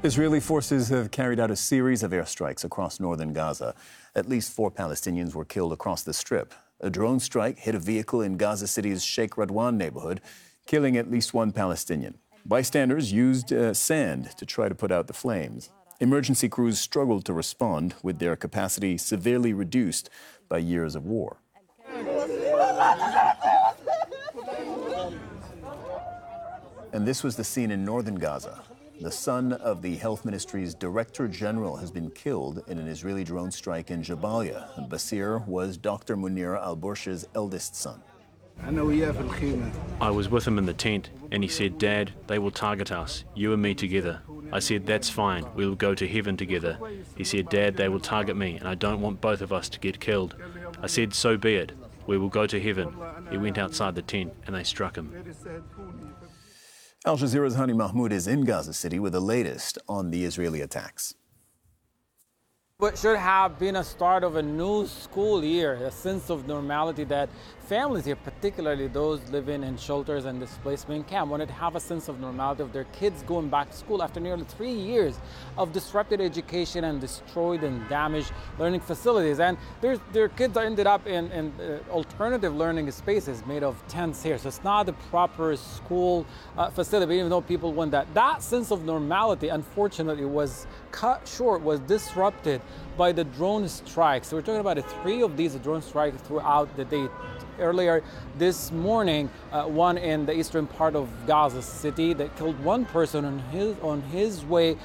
Israeli forces have carried out a series of airstrikes across northern Gaza. At least 4 Palestinians were killed across the Strip. A drone strike hit a vehicle in Gaza City's Sheikh Radwan neighborhood, killing at least 1 Palestinian. Bystanders used sand to try to put out the flames. Emergency crews struggled to respond, with their capacity severely reduced by years of war. And this was the scene in northern Gaza. The son of the health ministry's director general has been killed in an Israeli drone strike in Jabalia. Basir was Dr. Munir al-Bursh's eldest son. I was with him in the tent, and he said, "Dad, they will target us, you and me together." I said, "That's fine, we will go to heaven together." He said, "Dad, they will target me, and I don't want both of us to get killed." I said, "So be it, we will go to heaven." He went outside the tent, and they struck him. Al Jazeera's Hani Mahmoud is in Gaza City with the latest on the Israeli attacks. What should have been a start of a new school year, a sense of normality that families here, particularly those living in shelters and displacement camp, wanted to have a sense of normality of their kids going back to school after nearly 3 years of disrupted education and destroyed and damaged learning facilities. And their kids ended up in alternative learning spaces made of tents here. So it's not the proper school facility, even though people want that. That sense of normality, unfortunately, was cut short, was disrupted by the drone strikes. So we're talking about 3 of these drone strikes throughout the day. Earlier this morning, one in the eastern part of Gaza City that killed 1 person on his way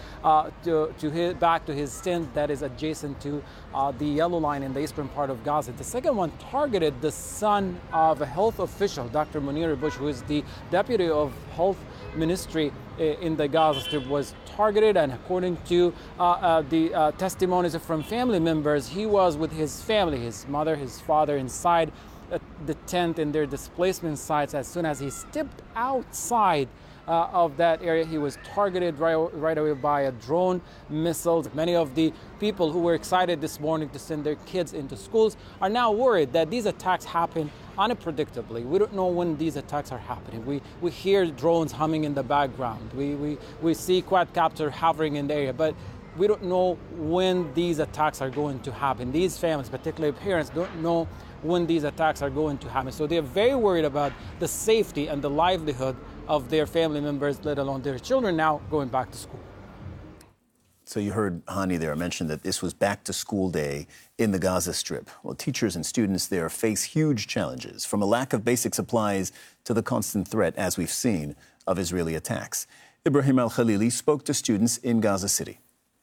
back to his tent that is adjacent to the yellow line in the eastern part of Gaza. The second one targeted the son of a health official, Dr. Munir al-Bursh, who is the deputy of health ministry in the Gaza Strip, was targeted, and according to the testimonies from family members, he was with his family, his mother, his father, inside the tent in their displacement sites. As soon as he stepped outside of that area, he was targeted right away by a drone missile. Many of the people who were excited this morning to send their kids into schools are now worried that these attacks happen unpredictably. We don't know when these attacks are happening. We hear drones humming in the background. We see quadcopter hovering in the area, but we don't know when these attacks are going to happen. These families, particularly parents, don't know when these attacks are going to happen. So they're very worried about the safety and the livelihood of their family members, let alone their children now going back to school. So you heard Hani there mention that this was back to school day in the Gaza Strip. Well, teachers and students there face huge challenges, from a lack of basic supplies to the constant threat, as we've seen, of Israeli attacks. Ibrahim Al-Khalili spoke to students in Gaza City.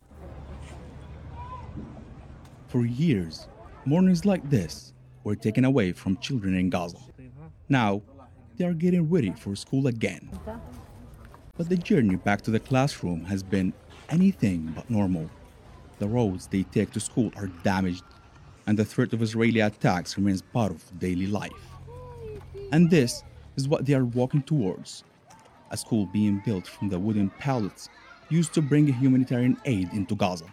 For years, mornings like this were taken away from children in Gaza. Now, they are getting ready for school again. But the journey back to the classroom has been anything but normal. The roads they take to school are damaged, and the threat of Israeli attacks remains part of daily life. And this is what they are walking towards, a school being built from the wooden pallets used to bring humanitarian aid into Gaza.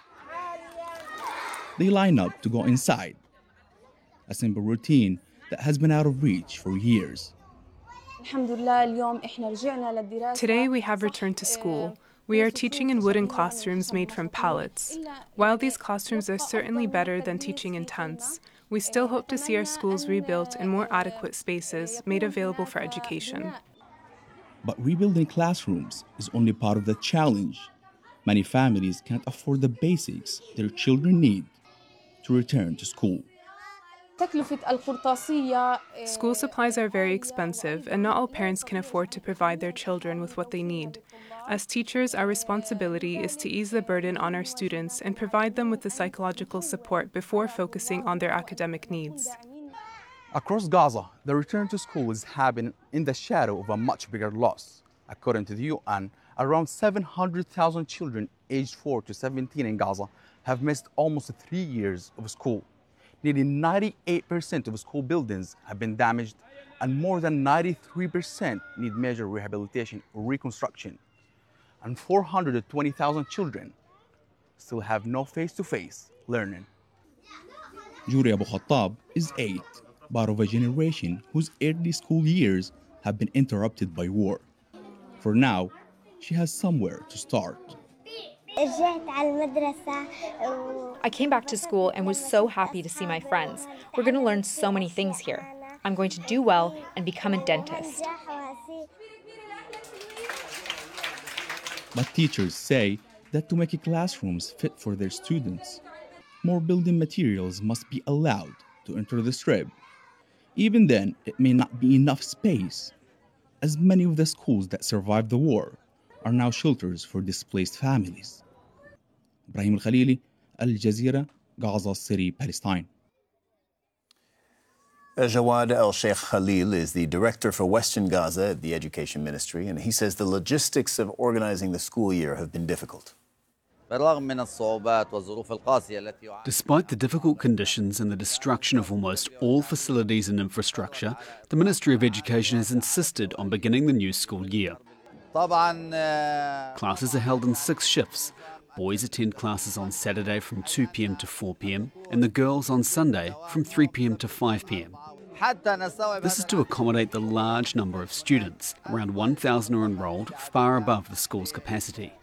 They line up to go inside, a simple routine that has been out of reach for years. Today we have returned to school. We are teaching in wooden classrooms made from pallets. While these classrooms are certainly better than teaching in tents, we still hope to see our schools rebuilt in more adequate spaces made available for education. But rebuilding classrooms is only part of the challenge. Many families can't afford the basics their children need to return to school. School supplies are very expensive, and not all parents can afford to provide their children with what they need. As teachers, our responsibility is to ease the burden on our students and provide them with the psychological support before focusing on their academic needs. Across Gaza, the return to school is happening in the shadow of a much bigger loss. According to the UN, around 700,000 children aged 4 to 17 in Gaza have missed almost 3 years of school. Nearly 98% of school buildings have been damaged, and more than 93% need major rehabilitation or reconstruction. And 420,000 children still have no face-to-face learning. Juri Abu Khattab is 8, part of a generation whose early school years have been interrupted by war. For now, she has somewhere to start. I came back to school and was so happy to see my friends. We're going to learn so many things here. I'm going to do well and become a dentist. But teachers say that to make classrooms fit for their students, more building materials must be allowed to enter the strip. Even then, it may not be enough space, as many of the schools that survived the war are now shelters for displaced families. Ibrahim Al-Khalili, Al Jazeera, Gaza City, Palestine. Jawad Al-Sheikh Khalil is the director for Western Gaza at the Education Ministry, and he says the logistics of organizing the school year have been difficult. Despite the difficult conditions and the destruction of almost all facilities and infrastructure, the Ministry of Education has insisted on beginning the new school year. Classes are held in 6 shifts. Boys attend classes on Saturday from 2 p.m. to 4 p.m. and the girls on Sunday from 3 p.m. to 5 p.m. This is to accommodate the large number of students. Around 1,000 are enrolled, far above the school's capacity.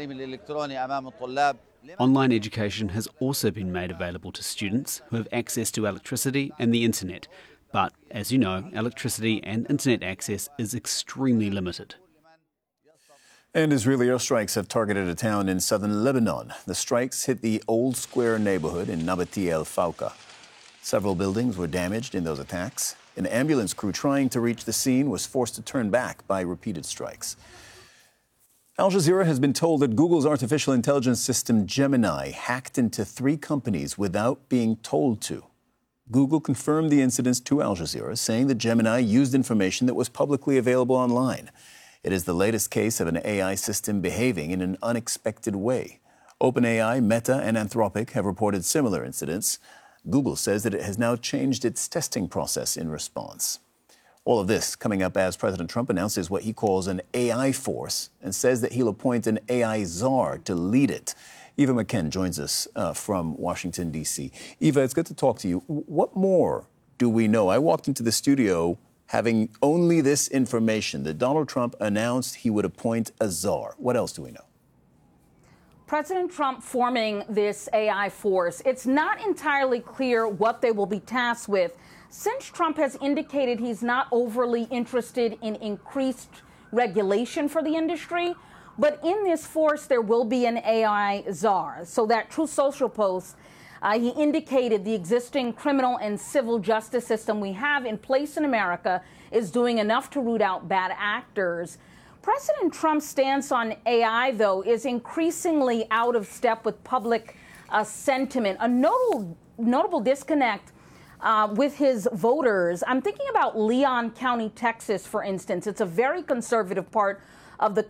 Online education has also been made available to students who have access to electricity and the internet. But, as you know, electricity and internet access is extremely limited. And Israeli airstrikes have targeted a town in southern Lebanon. The strikes hit the Old Square neighborhood in Nabati el-Fauqa. Several buildings were damaged in those attacks. An ambulance crew trying to reach the scene was forced to turn back by repeated strikes. Al Jazeera has been told that Google's artificial intelligence system Gemini hacked into 3 companies without being told to. Google confirmed the incidents to Al Jazeera, saying that Gemini used information that was publicly available online. It is the latest case of an AI system behaving in an unexpected way. OpenAI, Meta, and Anthropic have reported similar incidents. Google says that it has now changed its testing process in response. All of this coming up as President Trump announces what he calls an AI force and says that he'll appoint an AI czar to lead it. Eva McKen joins us from Washington, D.C. Eva, it's good to talk to you. What more do we know? I walked into the studio having only this information, that Donald Trump announced he would appoint a czar. What else do we know? President Trump forming this AI force, it's not entirely clear what they will be tasked with, since Trump has indicated he's not overly interested in increased regulation for the industry. But in this force, there will be an AI czar. So that Truth Social post, he indicated the existing criminal and civil justice system we have in place in America is doing enough to root out bad actors. President Trump's stance on AI, though, is increasingly out of step with public sentiment. A notable disconnect with his voters. I'm thinking about Leon County, Texas, for instance. It's a very conservative part of the